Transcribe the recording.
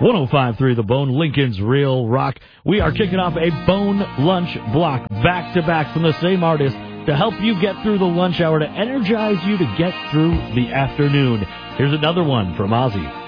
105.3 The Bone, Lincoln's Real Rock. We are kicking off a Bone Lunch block back-to-back from the same artist to help you get through the lunch hour, to energize you to get through the afternoon. Here's another one from Ozzy.